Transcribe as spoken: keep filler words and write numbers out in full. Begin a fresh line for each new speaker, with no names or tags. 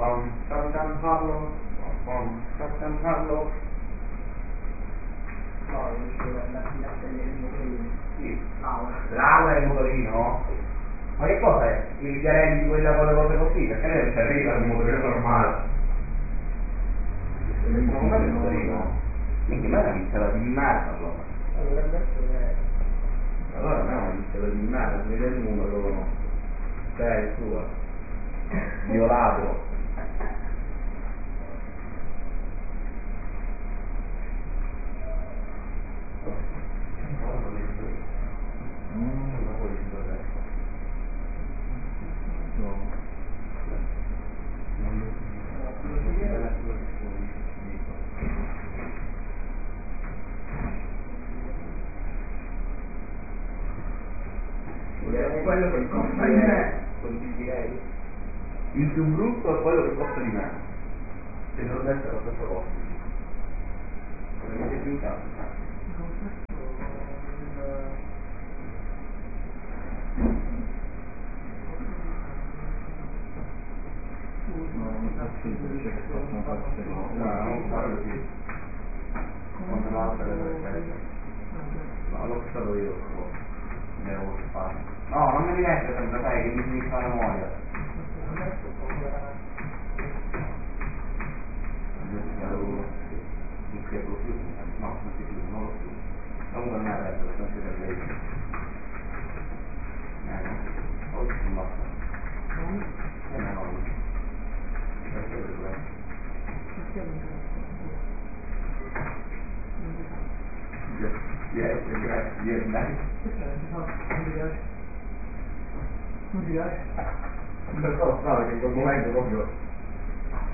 Um, San Carlo, um, San Carlo.
No, diceva la fila del motorino.
Sì.
Laura.
Laura e il motorino? Ma che cosa è? Il Viarelli di quella con le cose così? Perché lei non ci arriva al motorino normale? Ma com'è il motorino? Minchia, ma è una pizza di merda allora.
Allora adesso è...
Allora non è una pizza di merda, vede il numero sei sua. Violato.
È quello che costa di me.
Consiglierei. Il più brutto è quello che costa di meno. Che dovrebbe essere lo stesso costo. Perché più caro. No, non parlo di quando l'altra le prese. No, l'ho stato io, mi devo fare. No, non mi rimettere sempre, sai, che mi finisce la memoria. Non credo più, no, non si più, non lo più. Comunque non è adesso, non si per lei. Eh no, oggi sono basta. Eh no, perché per questo? Yes, yes, yes, nice.
Non ti piace?
Per cosa strano che in quel momento proprio